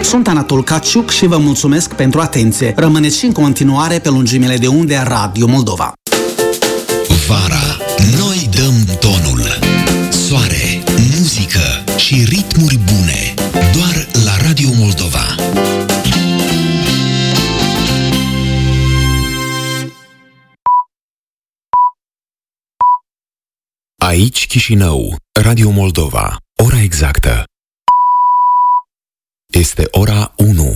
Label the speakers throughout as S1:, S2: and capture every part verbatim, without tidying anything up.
S1: Sunt Anatol Caciuc și vă mulțumesc pentru atenție. Rămâneți și în continuare pe lungimile de unde a Radio Moldova.
S2: Vara, noi dăm tonul. Soare, muzică și ritmuri bune. Doar la Radio Moldova. Aici Chișinău, Radio Moldova. Ora exactă este ora unu.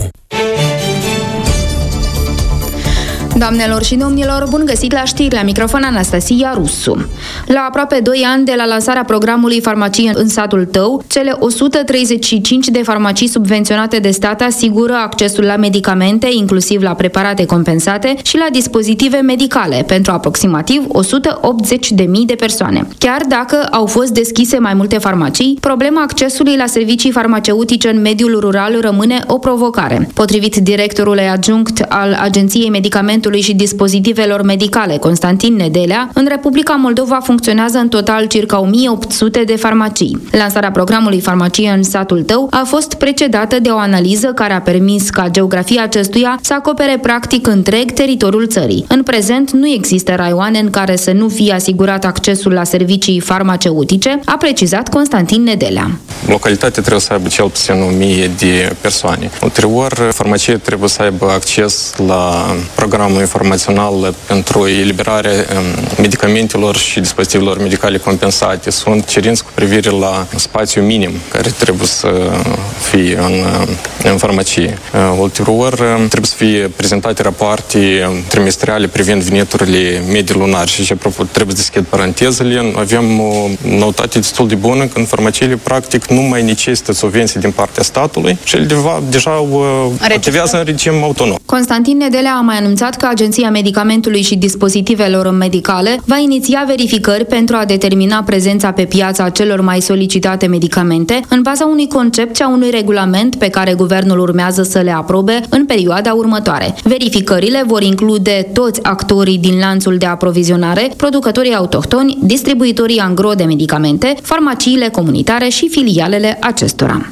S3: Doamnelor și domnilor, bun găsit la știri, la microfon Anastasia Rusu. La aproape doi ani de la lansarea programului Farmacie în satul tău, cele o sută treizeci și cinci de farmacii subvenționate de stat asigură accesul la medicamente, inclusiv la preparate compensate și la dispozitive medicale, pentru aproximativ o sută optzeci de mii de persoane. Chiar dacă au fost deschise mai multe farmacii, problema accesului la servicii farmaceutice în mediul rural rămâne o provocare. Potrivit directorului adjunct al Agenției Medicamentului și Dispozitivelor Medicale, Constantin Nedelea, în Republica Moldova funcționează în total circa o mie opt sute de farmacii. Lansarea programului Farmacie în satul tău a fost precedată de o analiză care a permis ca geografia acestuia să acopere practic întreg teritoriul țării. În prezent nu există raioane în care să nu fie asigurat accesul la servicii farmaceutice, a precizat Constantin Nedelea.
S4: Localitatea trebuie să aibă cel puțin o mie de persoane. Ulterior, farmacie trebuie să aibă acces la programul informațional pentru eliberarea medicamentelor și dispozitivelor medicale compensate. Sunt cerințe cu privire la spațiu minim care trebuie să fie în, în farmacie. Ulterior, trebuie să fie prezentate rapoarte trimestriale privind veniturile medii lunare și, și apropo, trebuie să deschid parantezele. Avem o noutate destul de bună că în farmaciile, practic, nu mai necesită subvenții din partea statului și ele deja activează în regim autonom.
S3: Constantin Nedelea a mai anunțat că Agenția Medicamentului și Dispozitivelor Medicale va iniția verificări pentru a determina prezența pe piața celor mai solicitate medicamente în baza unui concept și a unui regulament pe care guvernul urmează să le aprobe în perioada următoare. Verificările vor include toți actorii din lanțul de aprovizionare, producătorii autohtoni, distribuitorii angro de medicamente, farmaciile comunitare și filialele acestora.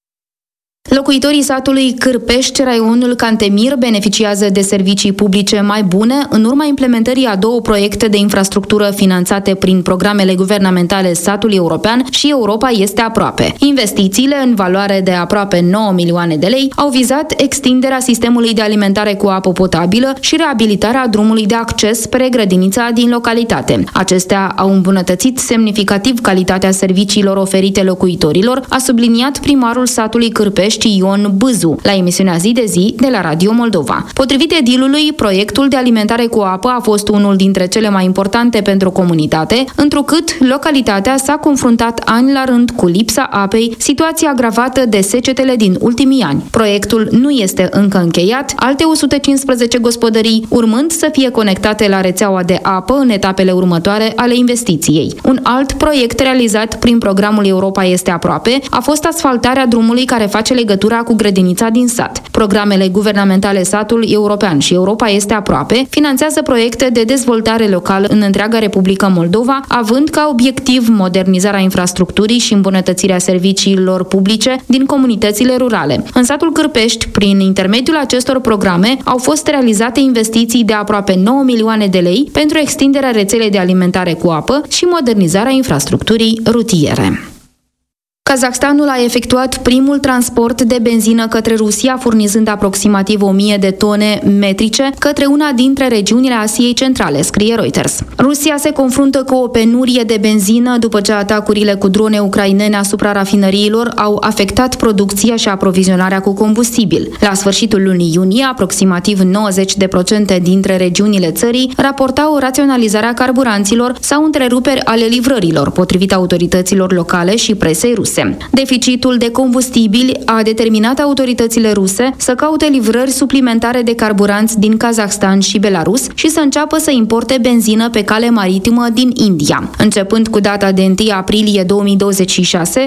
S3: Locuitorii satului Cârpești, raionul Cantemir, beneficiază de servicii publice mai bune în urma implementării a două proiecte de infrastructură finanțate prin programele guvernamentale Satul European și Europa este aproape. Investițiile, în valoare de aproape nouă milioane de lei, au vizat extinderea sistemului de alimentare cu apă potabilă și reabilitarea drumului de acces spre grădinița din localitate. Acestea au îmbunătățit semnificativ calitatea serviciilor oferite locuitorilor, a subliniat primarul satului Cârpești, Ion Bâzu, la emisiunea Zi de Zi de la Radio Moldova. Potrivit edilului, proiectul de alimentare cu apă a fost unul dintre cele mai importante pentru comunitate, întrucât localitatea s-a confruntat ani la rând cu lipsa apei, situație agravată de secetele din ultimii ani. Proiectul nu este încă încheiat, alte o sută cincisprezece gospodării urmând să fie conectate la rețeaua de apă în etapele următoare ale investiției. Un alt proiect realizat prin programul Europa este aproape a fost asfaltarea drumului care face legătura cu grădinița din sat. Programele guvernamentale Satul European și Europa este aproape finanțează proiecte de dezvoltare locală în întreaga Republică Moldova, având ca obiectiv modernizarea infrastructurii și îmbunătățirea serviciilor publice din comunitățile rurale. În satul Cârpești, prin intermediul acestor programe, au fost realizate investiții de aproape nouă milioane de lei pentru extinderea rețelei de alimentare cu apă și modernizarea infrastructurii rutiere. Kazahstanul a efectuat primul transport de benzină către Rusia, furnizând aproximativ o mie de tone metrice către una dintre regiunile Asiei Centrale, scrie Reuters. Rusia se confruntă cu o penurie de benzină după ce atacurile cu drone ucrainene asupra rafinăriilor au afectat producția și aprovizionarea cu combustibil. La sfârșitul lunii iunie, aproximativ nouăzeci la sută dintre regiunile țării raportau raționalizarea carburanților sau întreruperi ale livrărilor, potrivit autorităților locale și presei ruse. Deficitul de combustibili a determinat autoritățile ruse să caute livrări suplimentare de carburanți din Kazahstan și Belarus și să înceapă să importe benzină pe cale maritimă din India. Începând cu data de întâi aprilie două mii douăzeci și șase,